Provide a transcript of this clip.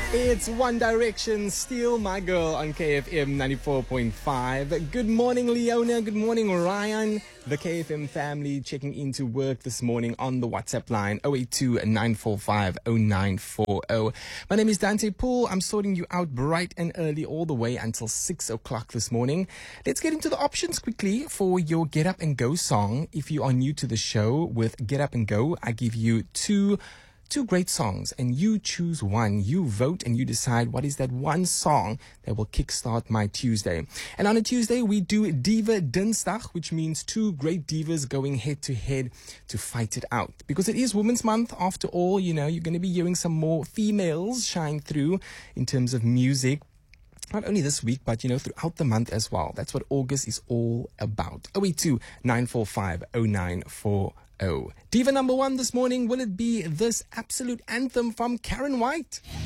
It's One Direction, Steal My Girl on KFM 94.5. Good morning, Leona. Good morning, Ryan. The KFM family checking into work this morning on the WhatsApp line 082-945-0940. My name is Dante Poole. I'm sorting you out bright and early all the way until 6 o'clock this morning. Let's get into the options quickly for your Get Up and Go song. If you are new to the show with Get Up and Go, I give you two great songs and you choose one. You vote and you decide what is that one song that will kickstart my Tuesday. And on a Tuesday, we do Diva Dinsdag, which means two great divas going head to head to fight it out. Because it is Women's Month after all, you know, you're going to be hearing some more females shine through in terms of music. Not only this week, but, you know, throughout the month as well. That's what August is all about. 082-945-0940. Diva number one this morning, will it be this absolute anthem from Karen White?